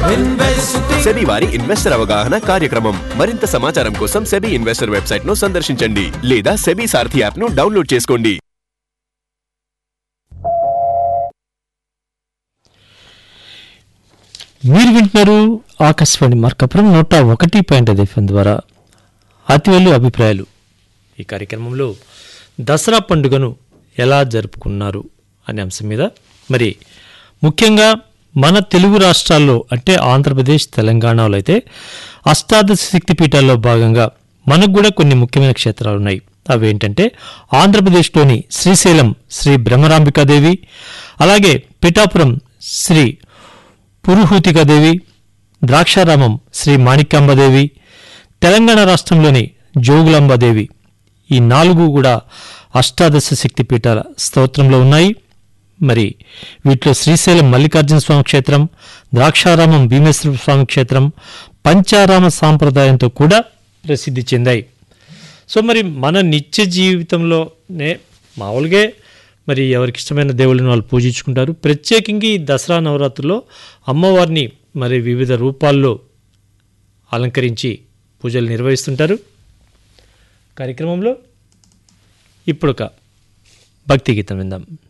SEBI వారి investor అవగాహన కార్యక్రమం. మరింత సమాచారం కోసం సెబీ ఇన్వెస్టర్ వెబ్సైట్ ను సందర్శించండి లేదా సెబీ సారథి యాప్ ను డౌన్లోడ్ చేసుకోండి. మీరు వింటున్నారు ఆకాశవాణి మార్కాపురం 101.5 FM ద్వారా అతివెల్లు అభిప్రాయాలు. ఈ కార్యక్రమంలో దసరా పండుగను ఎలా జరుపుకున్నారు అనే అంశం మీద, మరి ముఖ్యంగా మన తెలుగు రాష్ట్రాల్లో అంటే ఆంధ్రప్రదేశ్, తెలంగాణలో అయితే అష్టాదశ శక్తిపీఠాల్లో భాగంగా మనకు కూడా కొన్ని ముఖ్యమైన క్షేత్రాలు ఉన్నాయి. అవి ఏంటంటే ఆంధ్రప్రదేశ్లోని శ్రీశైలం శ్రీ బ్రహ్మరాంబికాదేవి, అలాగే పిఠాపురం శ్రీ పురుహూతికాదేవి, ద్రాక్షారామం శ్రీ మాణిక్యాంబాదేవి, తెలంగాణ రాష్ట్రంలోని జోగులాంబాదేవి. ఈ 4 కూడా అష్టాదశ శక్తిపీఠాల స్తోత్రంలో ఉన్నాయి. మరి వీటిలో శ్రీశైలం మల్లికార్జున స్వామి క్షేత్రం, ద్రాక్షారామం భీమేశ్వర స్వామి క్షేత్రం పంచారామ సాంప్రదాయంతో కూడా ప్రసిద్ధి చెందాయి. సో మరి మన నిత్య జీవితంలోనే మామూలుగా మరి ఎవరికి ఇష్టమైన దేవుళ్ళని వాళ్ళు పూజించుకుంటారు. ప్రత్యేకంగా ఈ దసరా నవరాత్రుల్లో అమ్మవారిని మరి వివిధ రూపాల్లో అలంకరించి పూజలు నిర్వహిస్తుంటారు. కార్యక్రమంలో ఇప్పుడు ఒక భక్తి గీతం విందాం.